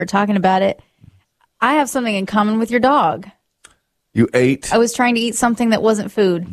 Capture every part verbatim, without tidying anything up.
were talking about it. I have something in common with your dog. You ate? I was trying to eat something that wasn't food.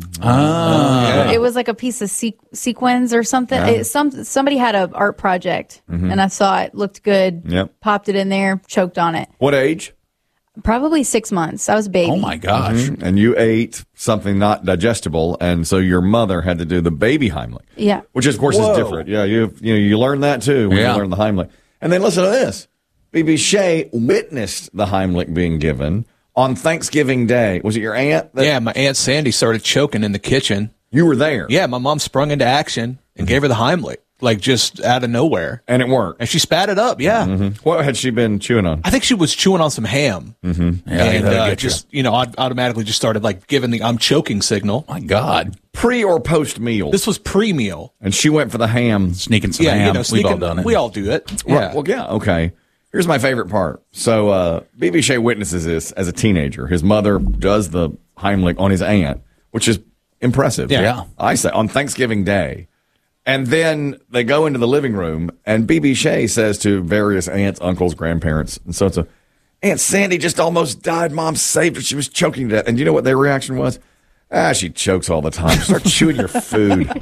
Ah. It was like a piece of sequ- sequins or something. Yeah. It, some Somebody had an art project, Mhm. and I saw it. Looked good. Yep. Popped it in there, choked on it. What age? Probably six months. I was a baby. Mhm. And you ate something not digestible, and so your mother had to do the baby Heimlich. Yeah. Which, of course, Whoa. is different. Yeah, you you know you learn that too when Yeah. you learn the Heimlich. And then listen to this: B B Shea witnessed the Heimlich being given on Thanksgiving Day. Was it your aunt? That, yeah, my Aunt Sandy started choking in the kitchen. You were there. Yeah, my mom sprung into action and gave her the Heimlich, like just out of nowhere. And it worked. And she spat it up, yeah. Mm-hmm. What had she been chewing on? I think she was chewing on some ham. Mm-hmm. and uh, just, you know, aut- automatically just started like giving the I'm choking signal. My God. Pre or post meal? This was pre-meal. And she went for the ham. Sneaking some yeah, ham. you know, We've sneaking, all done it. We all do it. Right. Yeah. Well, yeah, okay. Here's my favorite part. So, uh, B B Shea witnesses this as a teenager. His mother does the Heimlich on his aunt, which is impressive. Yeah. Yeah. I say on Thanksgiving Day. And then they go into the living room, and B B Shea says to various aunts, uncles, grandparents, and so it's a, Aunt Sandy just almost died. Mom saved her. She was choking to death. And you know what their reaction was? Ah, she chokes all the time. Start chewing your food. Get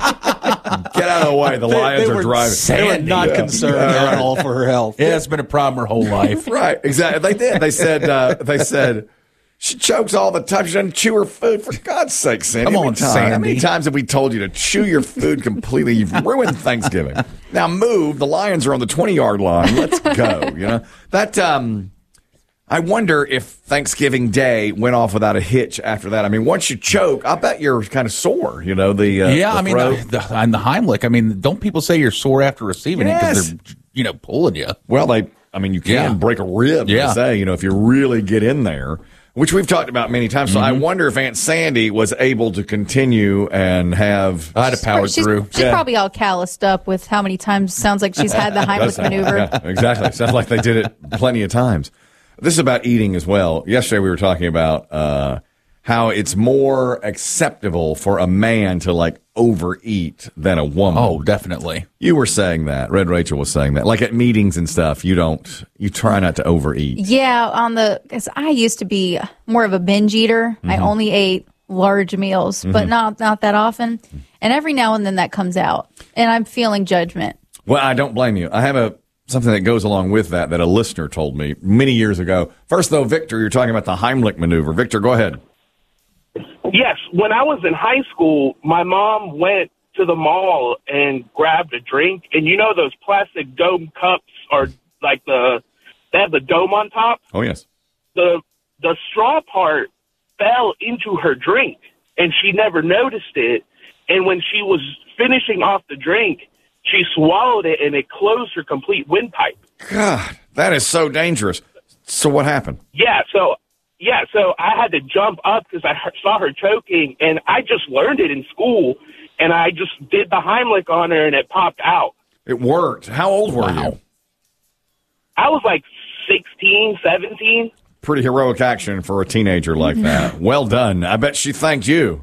out of the way. The They- lions they are were driving. They were not Yeah. concerned Yeah, at right. all for her health. Yeah, it's been a problem her whole life. Right, exactly. They did. They said, uh, they said, she chokes all the time. She doesn't chew her food. For God's sake, Sandy. Come How many on, times- Sandy. How many times have we told you to chew your food completely? You've ruined Thanksgiving. Now move. The Lions are on the twenty-yard line. Let's go. You know that. Um, I wonder if Thanksgiving Day went off without a hitch after that. I mean, once you choke, I bet you're kind of sore. You know the uh, yeah, the I mean, throat. the, the, and the Heimlich. I mean, don't people say you're sore after receiving it Yes. because they're, you know, pulling you? Well, they, I mean, you can Yeah. break a rib, Yeah. they say, you know, if you really get in there, which we've talked about many times. So I wonder if Aunt Sandy was able to continue and have. I had to power she's, through. She's Yeah. probably all calloused up with how many times sounds like she's had the Heimlich maneuver. Yeah, exactly. Sounds like they did it plenty of times. This is about eating as well. Yesterday we were talking about uh, how it's more acceptable for a man to like overeat than a woman. Oh, definitely. You were saying that. Red Rachel was saying that. Like at meetings and stuff, you don't, you try not to overeat. Yeah, on the because I used to be more of a binge eater. Mm-hmm. I only ate large meals, but not not that often. And every now and then that comes out, and I'm feeling judgment. Well, I don't blame you. I have a something that goes along with that that a listener told me many years ago. First, though, Victor, you're talking about the Heimlich maneuver. Victor, go ahead. Yes, when I was in high school, my mom went to the mall and grabbed a drink, and you know those plastic dome cups are like the they have the dome on top. Oh, yes. The the straw part fell into her drink, and she never noticed it. And when she was finishing off the drink, she swallowed it, and it closed her complete windpipe. God, that is so dangerous. So what happened? Yeah, so yeah, so I had to jump up because I he- saw her choking, and I just learned it in school, and I just did the Heimlich on her, and it popped out. It worked. How old were you? I was like sixteen, seventeen. Pretty heroic action for a teenager like that. Well done. I bet she thanked you.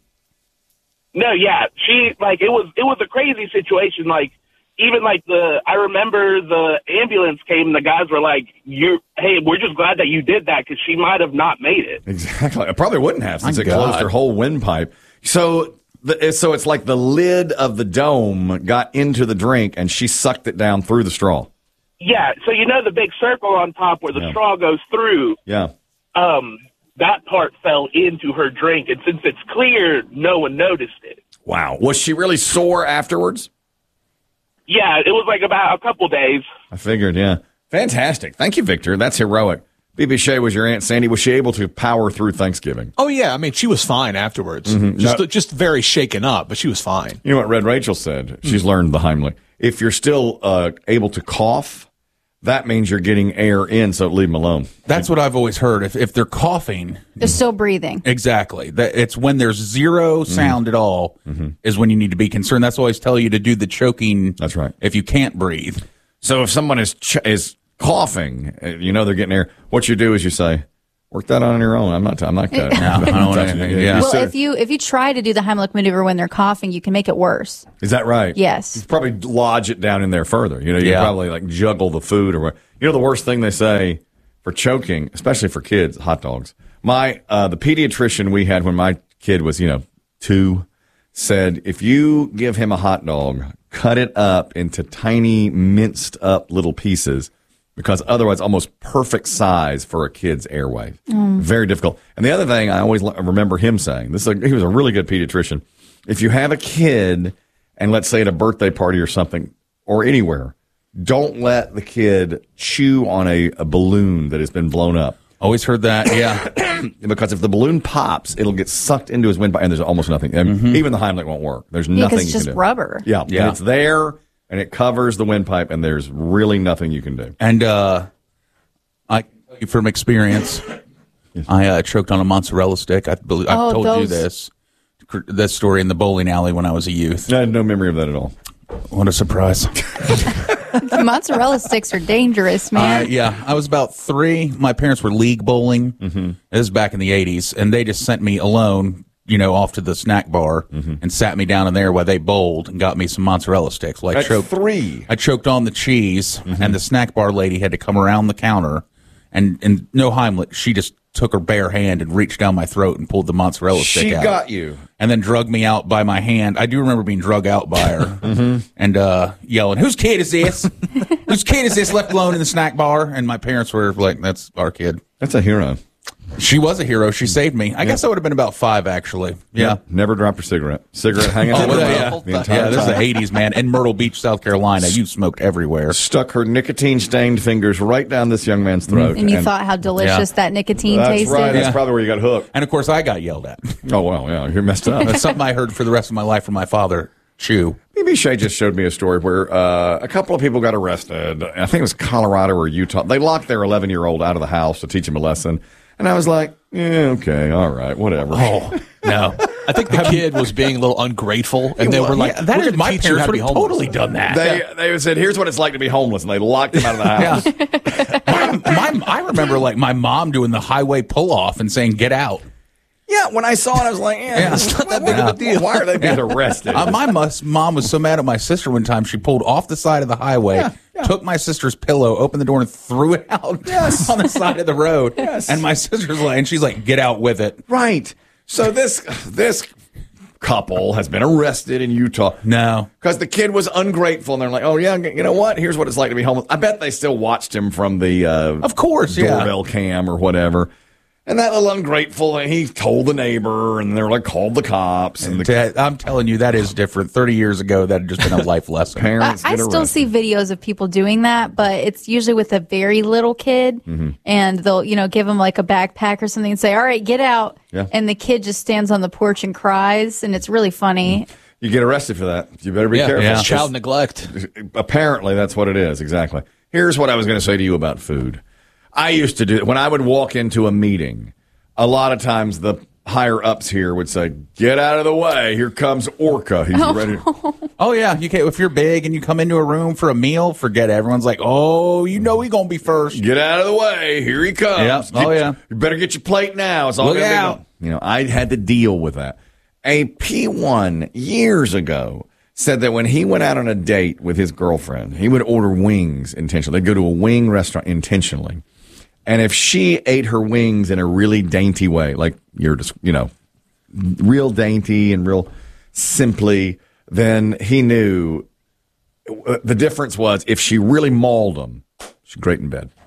No, yeah, she like it was it was a crazy situation. Like even like the I remember the ambulance came, and the guys were like, "You, hey, we're just glad that you did that because she might have not made it." Exactly. I probably wouldn't have since My it closed God. her whole windpipe. So, the, so it's like the lid of the dome got into the drink, and she sucked it down through the straw. Yeah, so you know the big circle on top where the Yeah. straw goes through. Yeah. Um, that part fell into her drink, and since it's clear, no one noticed it. Wow. Was she really sore afterwards? Yeah, it was like about a couple days. I figured, yeah. Fantastic. Thank you, Victor. That's heroic. B B Shea was your Aunt Sandy. Was she able to power through Thanksgiving? Oh, yeah. I mean, she was fine afterwards. Mhm. Just, No. just very shaken up, but she was fine. You know what Red Rachel said? She's learned the Heimlich. If you're still uh, able to cough, that means you're getting air in, so leave them alone. That's what I've always heard. If if they're coughing, They're still breathing. exactly. That it's when there's zero sound at all is when you need to be concerned. That's why I always tell you to do the choking. That's right. If you can't breathe. So if someone is ch- is coughing, uh, you know they're getting air. What you do is you say, Work that on your own. I'm not. I'm not cutting. No, I don't want anything. Yeah. Well, So- if you if you try to do the Heimlich maneuver when they're coughing, you can make it worse. Is that right? Yes. You probably lodge it down in there further. You know, you Yeah. probably like juggle the food or what. You know, the worst thing they say for choking, especially for kids, hot dogs. My uh, the pediatrician we had when my kid was, you know, two, said if you give him a hot dog, cut it up into tiny minced up little pieces. Because otherwise, almost perfect size for a kid's airway. Mm. Very difficult. And the other thing I always remember him saying, this is a, he was a really good pediatrician. If you have a kid, and let's say at a birthday party or something, or anywhere, don't let the kid chew on a, a balloon that has been blown up. Always heard that, yeah. Because if the balloon pops, it'll get sucked into his windpipe, and there's almost nothing. And Mm-hmm. even the Heimlich won't work. There's Yeah, nothing because you it's just can do. rubber. Yeah, Yeah. and it's there, and it covers the windpipe, and there's really nothing you can do. And uh, I tell you from experience, I uh, choked on a mozzarella stick. I believe I've Oh, told you those- this. cr- That story in the bowling alley when I was a youth. I had no memory of that at all. What a surprise. The mozzarella sticks are dangerous, Uh, man. yeah, I was about three. My parents were league bowling. Mm-hmm. It was back in the eighties, and they just sent me alone, you know, off to the snack bar Mm-hmm. and sat me down in there while they bowled and got me some mozzarella sticks. Well, I At choked, three. I choked on the cheese, Mm-hmm. and the snack bar lady had to come around the counter, and and no Heimlich, she just took her bare hand and reached down my throat and pulled the mozzarella stick She out. got you. And then drug me out by my hand. I do remember being drug out by her Mm-hmm. and uh, yelling, "Whose kid is this? Whose kid is this left alone in the snack bar?" And my parents were like, "That's our kid." That's a hero. She was a hero. She saved me. I guess I would have been about five, actually. Yeah. Never dropped her cigarette. Cigarette hanging Oh, out well, her yeah. mouth the entire Yeah, this is time. the eighties, man. In Myrtle Beach, South Carolina, you smoked everywhere. Stuck her nicotine-stained fingers right down this young man's throat. And you thought how delicious Yeah. that nicotine that's tasted. right. That's Yeah. probably where you got hooked. And, of course, I got yelled at. Oh, well, yeah, you're messed up. That's something I heard for the rest of my life from my father, Chew. B B Shea just showed me a story where uh, a couple of people got arrested. I think it was Colorado or Utah. They locked their eleven-year-old out of the house to teach him a lesson. And I was like, yeah, okay, all right, whatever. Oh, no. I think the kid was being a little ungrateful, and they were like, Yeah, that "We're is gonna my teach you how parents to be would have homeless." totally done that. They they said, here's what it's like to be homeless, and they locked him out of the house. my, my, I remember like my mom doing the highway pull off and saying, "Get out." Yeah, when I saw it, I was like, yeah, Yeah. it's not that big of a deal. Why are they being arrested? Uh, my mus- mom was so mad at my sister one time. She pulled off the side of the highway, Yeah, yeah. took my sister's pillow, opened the door, and threw it out Yes. on the side of the road. Yes. And my sister's like, and she's like, "Get out with it." Right. So this this couple has been arrested in Utah. No. Because the kid was ungrateful, and they're like, oh, yeah, you know what? Here's what it's like to be homeless. I bet they still watched him from the uh, Of course, yeah. doorbell cam or whatever. And that little ungrateful, he told the neighbor, and they're like, called the cops. And the T- I'm telling you, that is different. thirty years ago, that had just been a life lesson. I, parents I get still arrested. see videos of people doing that, but it's usually with a very little kid, Mm-hmm. and they'll, you know, give them like a backpack or something and say, "All right, get out," Yeah. and the kid just stands on the porch and cries, and it's really funny. You get arrested for that. You better be Yeah, careful. it's child neglect. Apparently, that's what it is. Exactly. Here's what I was going to say to you about food. I used to do when I would walk into a meeting. A lot of times, the higher ups here would say, "Get out of the way! Here comes Orca. He's ready." Oh yeah, you can if you're big and you come into a room for a meal, forget it. Everyone's like, "Oh, you know he's gonna be first." Get out of the way! Here he comes. Yeah. Oh, Get- yeah. You better get your plate now. It's all Look gonna be out. gone. You know, I had to deal with that. A P one years ago said that when he went out on a date with his girlfriend, he would order wings intentionally. They'd go to a wing restaurant intentionally. And if she ate her wings in a really dainty way, like you're just, you know, real dainty and real simply, then he knew the difference was if she really mauled them, she's great in bed.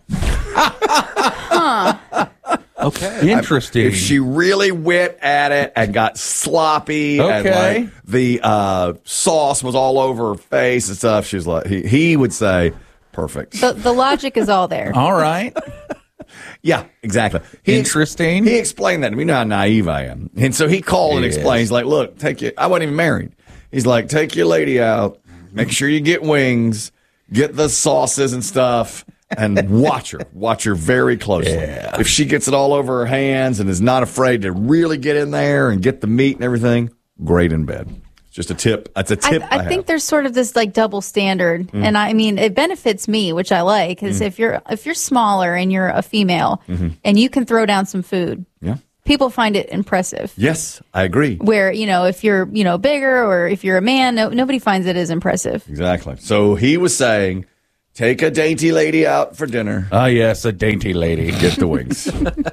Okay. Interesting. If she really went at it and got sloppy and Okay. like the uh, sauce was all over her face and stuff, she's like, he, he would say, perfect. The, the logic is all there. All right. Yeah, exactly. He, Interesting. He explained that to me. You know how naive I am. And so he called and Yes. explained. He's like, look, take your, I wasn't even married. He's like, take your lady out, make sure you get wings, get the sauces and stuff, and watch her. Watch her very closely. Yeah. If she gets it all over her hands and is not afraid to really get in there and get the meat and everything, great in bed. Just a tip. That's a tip. I, I, I think have. there's sort of this like double standard, Mm. and I mean it benefits me, which I like, because Mm. if you're if you're smaller and you're a female Mm-hmm. and you can throw down some food, Yeah. people find it impressive. Yes, I agree. Where you know if you're you know bigger or if you're a man, no, nobody finds it as impressive. Exactly. So he was saying, take a dainty lady out for dinner. Ah, yes, a dainty lady. Get the wings.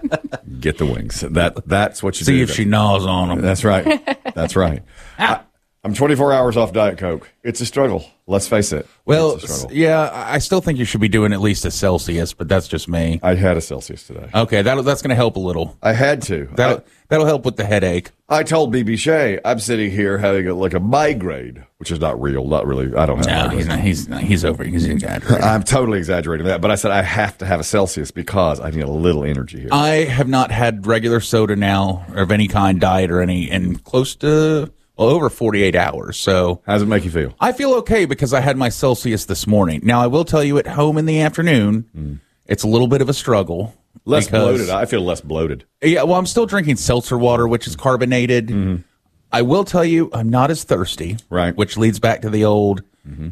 Get the wings. That that's what you do. See if she gnaws on them. That's right. That's right. I, I'm twenty-four hours off Diet Coke. It's a struggle. Let's face it. Well, it's a struggle. yeah, I I still think you should be doing at least a Celsius, but that's just me. I had a Celsius today. Okay, that that's going to help a little. I had to. That that'll help with the headache. I, I told B B Shea I'm sitting here having a, like a migraine, which is not real. Not really. I don't have. No, migraine. he's not, he's not, he's over. He's exaggerating. I'm totally exaggerating that, but I said I have to have a Celsius because I need a little energy here. I have not had regular soda now, or of any kind, diet or any, in close to well over forty-eight hours. So How does it make you feel? I feel okay because I had my Celsius this morning. Now I will tell you, at home in the afternoon, it's a little bit of a struggle. Less because- bloated. I feel less bloated. Yeah, well, I'm still drinking seltzer water, which is carbonated. I will tell you, I'm not as thirsty. Right. Which leads back to the old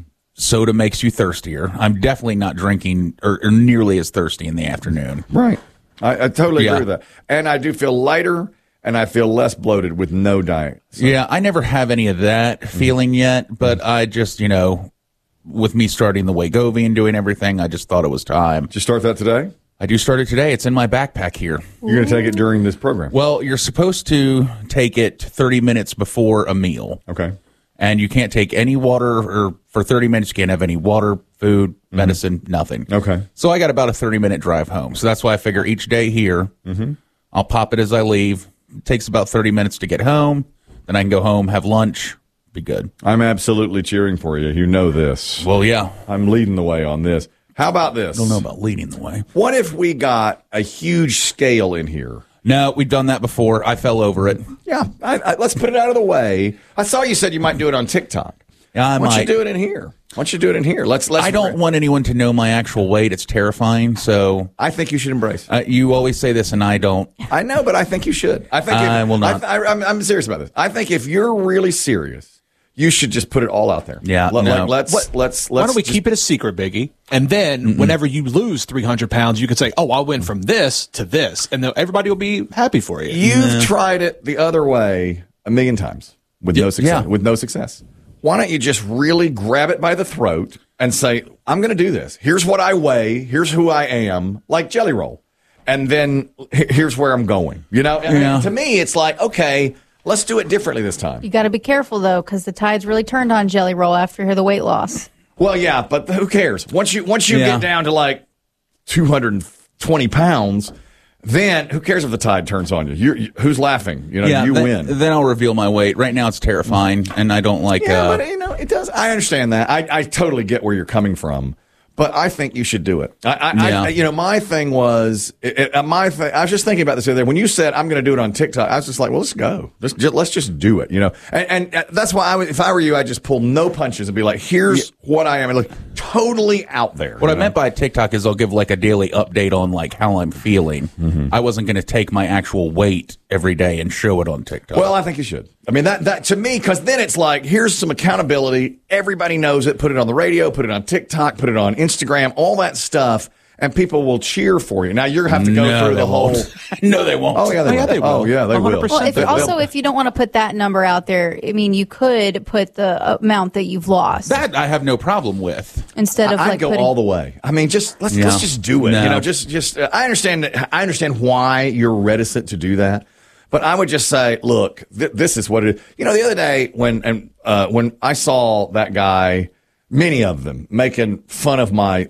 soda makes you thirstier. I'm definitely not drinking or, or nearly as thirsty in the afternoon. Right. I, I totally Yeah. agree with that. And I do feel lighter and I feel less bloated with no diet. Yeah, I never have any of that feeling yet, but I just, you know, with me starting the Wegovy and doing everything, I just thought it was time. Did you start that today? I do start it today. It's in my backpack here. You're going to take it during this program. Well, you're supposed to take it thirty minutes before a meal. Okay. And you can't take any water, or for thirty minutes, you can't have any water, food, medicine, nothing. Okay. So I got about a thirty minute drive home. So that's why I figure each day here, I'll pop it as I leave. It takes about thirty minutes to get home. Then I can go home, have lunch, be good. I'm absolutely cheering for you. You know this. Well, yeah. I'm leading the way on this. How about this? I don't know about leading the way. What if we got a huge scale in here? No, we've done that before. I fell over it. Yeah, I, I, let's put it out of the way. I saw you said you might do it on TikTok. Yeah, I Why don't might. you do it in here? Why don't you do it in here? Let's. let's I don't want anyone to know my actual weight. It's terrifying. So I think you should embrace it. uh, you always say this, and I don't. I know, but I think you should. I think I if, will not. I, I, I'm, I'm serious about this. I think if you're really serious, you should just put it all out there. Yeah, Let, no. like, let's What- let's let's. Why don't we just- keep it a secret, Biggie? And then whenever you lose three hundred pounds, you can say, oh, I went from this to this. And then everybody will be happy for you. You've tried it the other way a million times with no success. yeah. With no success. Why don't you just really grab it by the throat and say, "I'm going to do this. Here's what I weigh. Here's who I am." Like Jelly Roll, and then h- here's where I'm going. You know, And Yeah. to me, it's like, okay, let's do it differently this time. You got to be careful though, because the tide's really turned on Jelly Roll after the weight loss. Well, yeah, but who cares? Once you once you Yeah. get down to like two hundred twenty pounds, then who cares if the tide turns on you? You're, you who's laughing? You know, you then, win. Then I'll reveal my weight. Right now, it's terrifying, and I don't like. Yeah, uh, but you know, it does. I understand that. I, I totally get where you're coming from, but I think you should do it. I, I, Yeah. I you know, my thing was, it, it, my thing. I was just thinking about this the other day. When you said I'm going to do it on TikTok, I was just like, well, let's go. Let's just, let's just do it. You know, and, and that's why I would, if I were you, I'd just pull no punches and be like, here's what I am. And look, totally out there. What you I know? meant by TikTok is I'll give like a daily update on like how I'm feeling. Mm-hmm. I wasn't going to take my actual weight every day and show it on TikTok. Well, I think you should. I mean, that, that to me, because then it's like, here's some accountability. Everybody knows it. Put it on the radio, put it on TikTok, put it on Instagram, all that stuff, and people will cheer for you. Now, you're going to have to go No, through they the whole. won't. No, they won't. Oh, yeah, they Oh, yeah, will. they will. Oh, yeah, they one hundred will. percent. Well, if They- also they'll- if you don't want to put that number out there, I mean, you could put the amount that you've lost That I have no problem with. instead of I'd like go putting. all the way. I mean, just let's Yeah. let's just do it. No. You know, just just. Uh, I understand. that- I understand why you're reticent to do that, but I would just say, look, th- this is what it is. You know, the other day when and uh, when I saw that guy, many of them making fun of my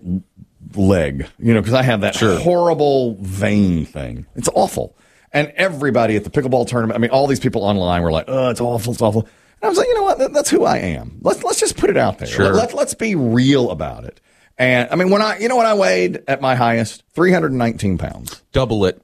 leg, you know, because I have that horrible vein thing. It's awful, and everybody at the pickleball tournament. I mean, all these people online were like, "Oh, it's awful, it's awful." And I was like, you know what? That, that's who I am. Let's let's just put it out there. Sure. Let, let's be real about it. And I mean, when I, you know, when I weighed at my highest, three hundred nineteen pounds. Double it.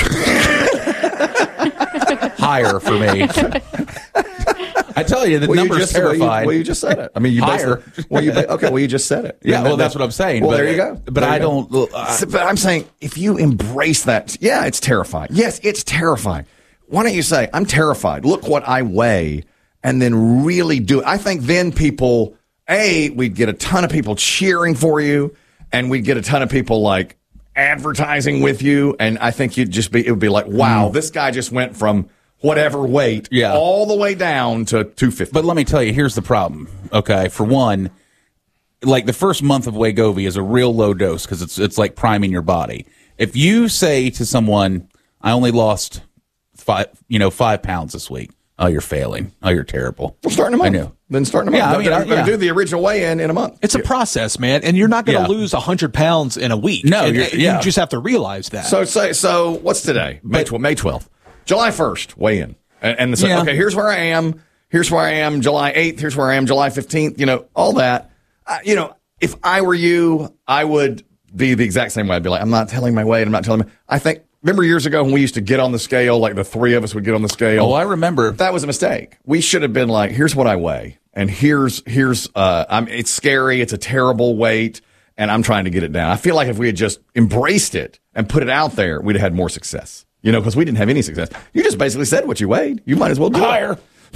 Higher for me. I tell you, the Well, you number's just, well, you, terrifying. well, you just said it. I mean, you Higher. basically, well, you, ba- okay, well, you just said it. Yeah, Then well, that- that's what I'm saying. Well, but, there you go. But There I you go. don't. Uh, So, but I'm saying, if you embrace that, yeah, it's terrifying. Yes, it's terrifying. Why don't you say, I'm terrified. Look what I weigh. and then really do it. I think then people, A, we'd get a ton of people cheering for you, and we'd get a ton of people like advertising with you. And I think you'd just be, it would be like, wow, mm. this guy just went from whatever weight yeah. all the way down to two fifty. But let me tell you, here's the problem. Okay. For one, like the first month of Wegovy is a real low dose because it's, it's like priming your body. If you say to someone, I only lost five, you know, five pounds this week. Oh, you're failing. Oh, you're terrible. Well, start in a month. I know. Then start in a month. Yeah, I mean, I, yeah. do the original weigh-in in a month. It's a process, man, and you're not going to yeah. lose one hundred pounds in a week. No, and, you're, and yeah. you just have to realize that. So, so, so what's today? May twelfth. May twelfth. July first, weigh-in. And, and so, yeah. okay, here's where I am. Here's where I am July eighth. Here's where I am July fifteenth. You know, all that. Uh, you know, if I were you, I would be the exact same way. I'd be like, I'm not telling my weight. I'm not telling my, I think, remember years ago when we used to get on the scale, like the three of us would get on the scale? Oh, I remember. That was a mistake. We should have been like, here's what I weigh. And here's, here's, uh, I'm, it's scary. It's a terrible weight. And I'm trying to get it down. I feel like if we had just embraced it and put it out there, we'd have had more success. You know, because we didn't have any success. You just basically said what you weighed. You might as well do higher.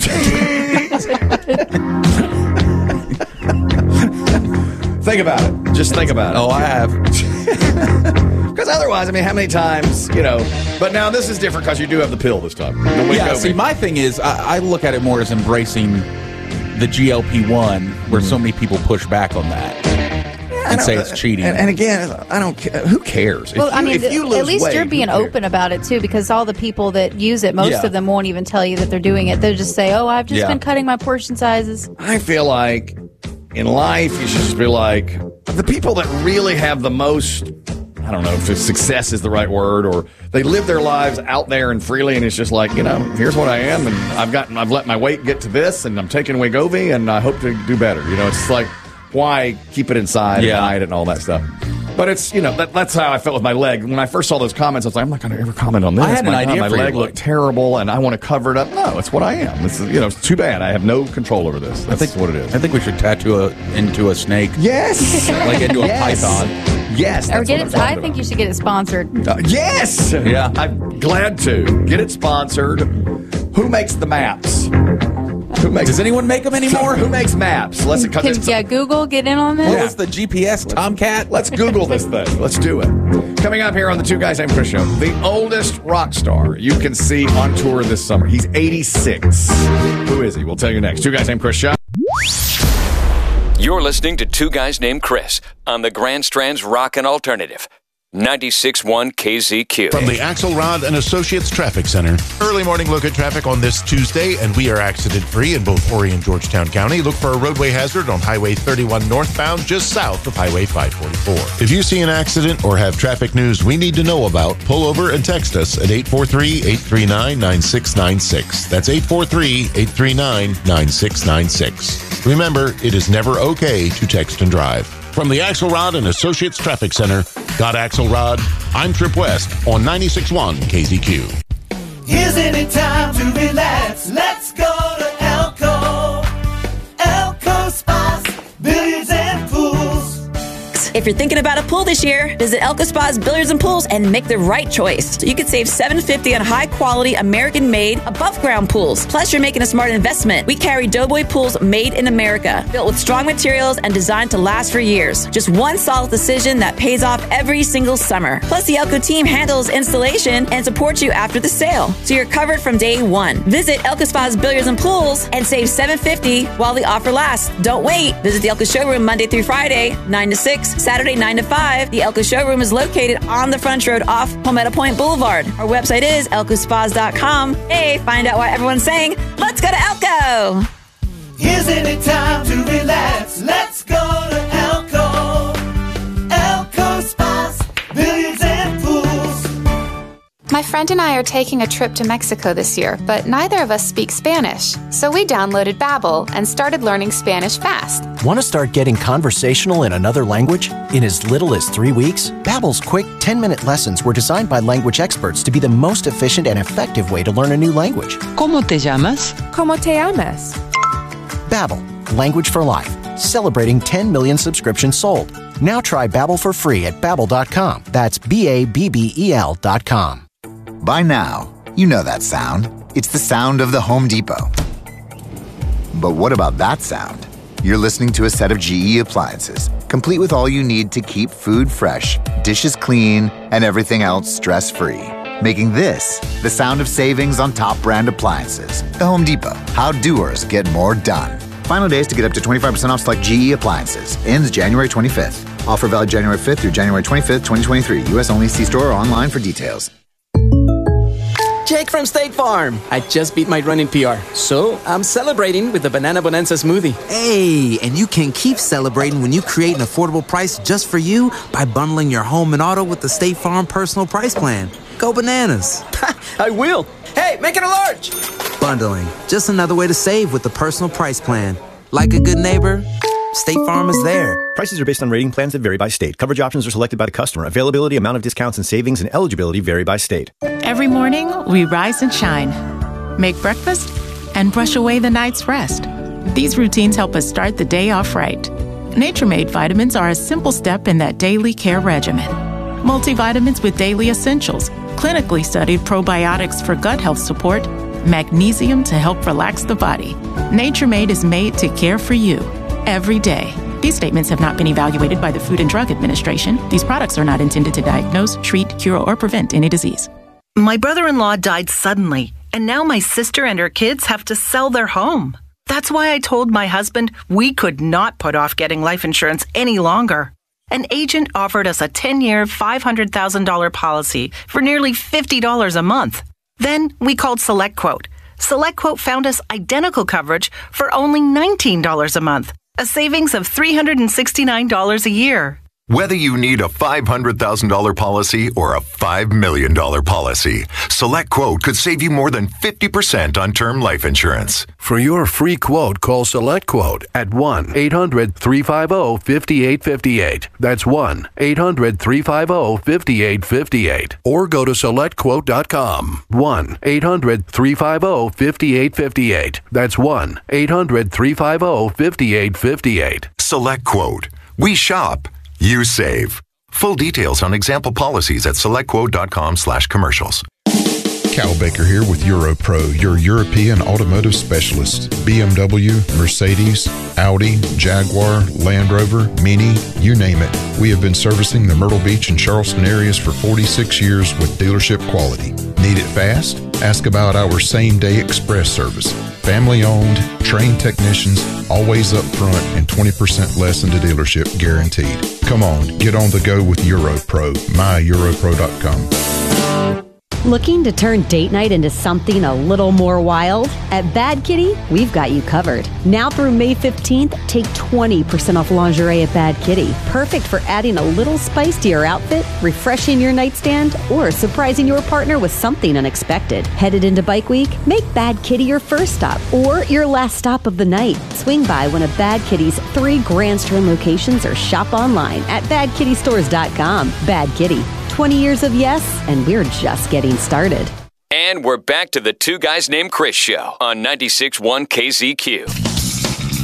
Think about it. Just think about it. Oh, I have. Because otherwise, I mean, how many times, you know, but now this is different because you do have the pill this time. Yeah, see, my thing is, I, I look at it more as embracing the G L P one, where mm-hmm. so many people push back on that yeah, and say it's cheating. And, and again, I don't care. Who cares? Well, if you, I mean, if you lose at least weight, you're being open about it, too, because all the people that use it, most yeah. of them won't even tell you that they're doing it. They'll just say, oh, I've just yeah. been cutting my portion sizes. I feel like in life, you should just be like, the people that really have the most, I don't know if success is the right word, or they live their lives out there and freely, and it's just like, you know, here's what I am, and I've gotten, I've let my weight get to this, and I'm taking Wegovy, and I hope to do better. You know, it's like, why keep it inside yeah. and hide it and all that stuff? But it's, you know, that, that's how I felt with my leg. When I first saw those comments, I was like, I'm not going to ever comment on this. I had an my idea God, for my your leg look. looked terrible, and I want to cover it up. No, it's what I am. It's, you know, it's too bad. I have no control over this. That's I think, what it is. I think we should tattoo a, into a snake. Yes! Like into a Yes. python. Yes. Or that's get what it. I'm I talking think about. you should get it sponsored. Uh, yes! Yeah. I'm glad to. Get it sponsored. Who makes the maps? Who makes Does anyone make them anymore? Who makes maps? Let's Can, it's, yeah, Google, get in on What that. was the G P S Tomcat? Let's Google this thing. Let's do it. Coming up here on the Two Guys Named Chris show, the oldest rock star you can see on tour this summer. He's eighty-six. Who is he? We'll tell you next. Two Guys Named Chris show. You're listening to Two Guys Named Chris on the Grand Strand's Rockin' Alternative. ninety-six point one K Z Q. From the Axelrod and Associates Traffic Center. Early morning look at traffic on this Tuesday, and we are accident-free in both Horry and Georgetown County. Look for a roadway hazard on Highway thirty-one northbound, just south of Highway five forty-four. If you see an accident or have traffic news we need to know about, pull over and text us at eight four three, eight three nine, nine six nine six. That's eight four three, eight three nine, nine six nine six. Remember, it is never okay to text and drive. From the Axelrod and Associates Traffic Center, got Axelrod, I'm Trip West on ninety-six point one K Z Q. Here's any time to relax. Let's go to Elko. Elko Spas, billiards and pools. If you're thinking about a pool this year, visit Elko Spas Billiards and Pools and make the right choice. So you could save seven hundred fifty dollars on high-quality, American-made, above-ground pools. Plus, you're making a smart investment. We carry Doughboy pools made in America, built with strong materials and designed to last for years. Just one solid decision that pays off every single summer. Plus, the Elko team handles installation and supports you after the sale, so you're covered from day one. Visit Elko Spas Billiards and Pools and save seven hundred fifty dollars while the offer lasts. Don't wait. Visit the Elko showroom Monday through Friday, nine to six, Saturday nine to five. The Elko showroom is located on the Frontage Road off Palmetto Point Boulevard. Our website is elko spas dot com. Hey, find out why everyone's saying, let's go to Elko. Here's any time to relax. Let's go to Elko. Elko Spas, billiards and pools. My friend and I are taking a trip to Mexico this year, but neither of us speak Spanish. So we downloaded Babbel and started learning Spanish fast. Want to start getting conversational in another language? In as little as three weeks? Babbel's quick ten-minute lessons were designed by language experts to be the most efficient and effective way to learn a new language. ¿Cómo te llamas? ¿Cómo te llamas? Babbel, language for life. Celebrating ten million subscriptions sold. Now try Babbel for free at babbel dot com. That's B A B B E L dot com. By now, you know that sound. It's the sound of the Home Depot. But what about that sound? You're listening to a set of G E appliances, complete with all you need to keep food fresh, dishes clean, and everything else stress-free. Making this the sound of savings on top brand appliances. The Home Depot. How doers get more done. Final days to get up to twenty-five percent off select G E appliances. Ends January twenty-fifth. Offer valid January fifth through January twenty-fifth, twenty twenty-three. U S only. See store or online for details. Jake from State Farm. I just beat my running P R, so I'm celebrating with the Banana Bonanza smoothie. Hey, and you can keep celebrating when you create an affordable price just for you by bundling your home and auto with the State Farm Personal Price Plan. Go bananas. I will. Hey, make it a large. Bundling, just another way to save with the Personal Price Plan. Like a good neighbor, State Farm is there. Prices are based on rating plans that vary by state. Coverage options are selected by the customer. Availability, amount of discounts and savings, and eligibility vary by state. Every morning, we rise and shine, make breakfast, and brush away the night's rest. These routines help us start the day off right. Nature-Made vitamins are a simple step in that daily care regimen. Multivitamins with daily essentials, clinically studied probiotics for gut health support, magnesium to help relax the body. Nature-Made is made to care for you every day. These statements have not been evaluated by the Food and Drug Administration. These products are not intended to diagnose, treat, cure, or prevent any disease. My brother-in-law died suddenly, and now my sister and her kids have to sell their home. That's why I told my husband we could not put off getting life insurance any longer. An agent offered us a ten-year, five hundred thousand dollars policy for nearly fifty dollars a month. Then we called SelectQuote. SelectQuote found us identical coverage for only nineteen dollars a month, a savings of three hundred sixty-nine dollars a year. Whether you need a five hundred thousand dollars policy or a five million dollars policy, SelectQuote could save you more than fifty percent on term life insurance. For your free quote, call SelectQuote at one eight hundred three five zero five eight five eight. That's one eight hundred three five zero five eight five eight. Or go to select quote dot com. one eight hundred three five zero five eight five eight. That's one eight hundred three five zero five eight five eight. SelectQuote. We shop. You save. Full details on example policies at selectquote.com slash commercials. Cal Baker here with Europro, your European automotive specialist. B M W, Mercedes, Audi, Jaguar, Land Rover, Mini, you name it. We have been servicing the Myrtle Beach and Charleston areas for forty-six years with dealership quality. Need it fast? Ask about our same-day express service. Family-owned, trained technicians, always up front, and twenty percent less than the dealership guaranteed. Come on, get on the go with Europro, my europro dot com. Looking to turn date night into something a little more wild? At Bad Kitty, we've got you covered. Now through May fifteenth, take twenty percent off lingerie at Bad Kitty. Perfect for adding a little spice to your outfit, refreshing your nightstand, or surprising your partner with something unexpected. Headed into Bike Week? Make Bad Kitty your first stop or your last stop of the night. Swing by one of Bad Kitty's three Grand Strand locations or shop online at bad kitty stores dot com. Bad Kitty. twenty years of yes, and we're just getting started. And we're back to the Two Guys Named Chris show on ninety-six point one K Z Q.